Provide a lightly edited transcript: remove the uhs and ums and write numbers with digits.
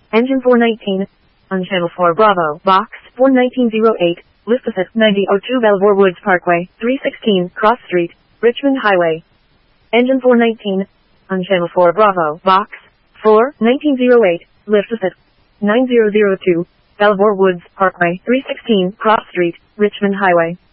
Engine 419. On Channel 4 Bravo, Box 41908, Liftofit 9002 Belvoir Woods Parkway, 316 Cross Street, Richmond Highway. Engine 419. On Channel 4 Bravo, Box 41908, Liftofit 9002 Belvoir Woods Parkway, 316 Cross Street, Richmond Highway.